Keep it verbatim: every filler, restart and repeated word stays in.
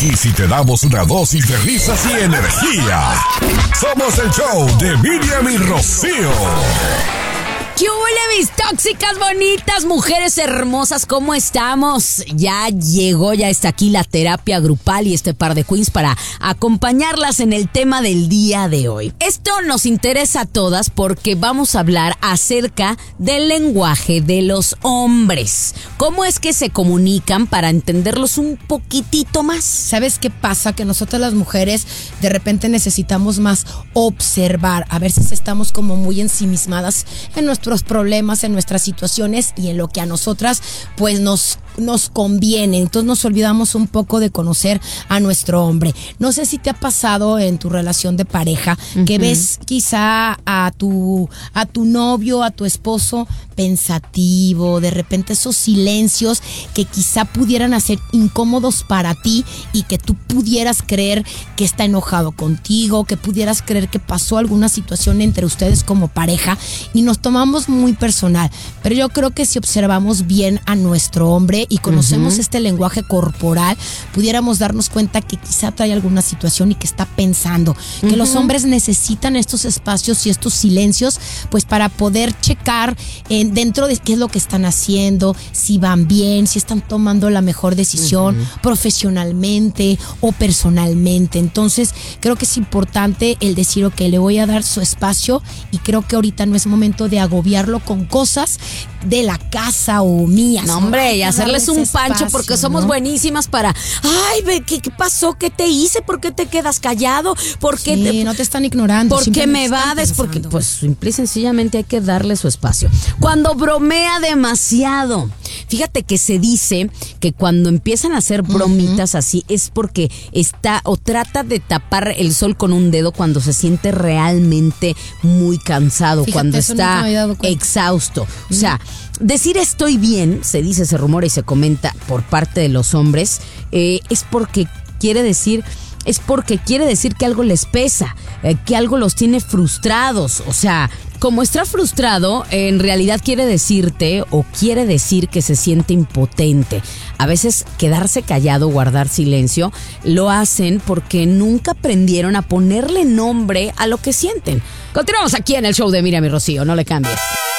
Y si te damos una dosis de risas y energía, somos el show de Miriam y Rocío. ¿Qué huele, mis tóxicas, bonitas, mujeres hermosas? ¿Cómo estamos? Ya llegó, ya está aquí la terapia grupal y este par de queens para acompañarlas en el tema del día de hoy. Esto nos interesa a todas porque vamos a hablar acerca del lenguaje de los hombres. ¿Cómo es que se comunican para entenderlos un poquitito más? ¿Sabes qué pasa? Que nosotras las mujeres de repente necesitamos más observar. A veces estamos como muy ensimismadas en nuestros problemas, en nuestras situaciones y en lo que a nosotras pues nos nos conviene. Entonces nos olvidamos un poco de conocer a nuestro hombre. No sé si te ha pasado en tu relación de pareja uh-huh. que ves quizá a tu a tu novio, a tu esposo pensativo, de repente esos silencios que quizá pudieran hacer incómodos para ti y que tú pudieras creer que está enojado contigo, que pudieras creer que pasó alguna situación entre ustedes como pareja y nos tomamos muy personal. Pero yo creo que si observamos bien a nuestro hombre y conocemos uh-huh. este lenguaje corporal, pudiéramos darnos cuenta que quizá trae alguna situación y que está pensando. Uh-huh. Que los hombres necesitan estos espacios y estos silencios pues para poder checar eh, dentro de qué es lo que están haciendo, si van bien, si están tomando la mejor decisión uh-huh. profesionalmente o personalmente. Entonces creo que es importante el decir, ok, le voy a dar su espacio y creo que ahorita no es momento de agobiarlo con cosas de la casa o mías. No, hombre, y hacerles un pancho espacio, porque somos ¿no? buenísimas para, ay, ¿qué, ¿qué pasó? ¿Qué te hice? ¿Por qué te quedas callado? ¿Por qué sí, te, no te están ignorando? ¿Por qué me evades? Porque, pues, simple y sencillamente hay que darle su espacio. Cuando bromea demasiado. Fíjate que se dice que cuando empiezan a hacer bromitas uh-huh. así es porque está o trata de tapar el sol con un dedo cuando se siente realmente muy cansado, Fíjate, cuando está exhausto. Uh-huh. O sea, decir estoy bien, se dice, se rumora y se comenta por parte de los hombres, eh, es porque quiere decir... es porque quiere decir que algo les pesa, eh, que algo los tiene frustrados. O sea, como está frustrado, en realidad quiere decirte o quiere decir que se siente impotente. A veces quedarse callado, guardar silencio, lo hacen porque nunca aprendieron a ponerle nombre a lo que sienten. Continuamos aquí en el show de Miriam y Rocío, no le cambies.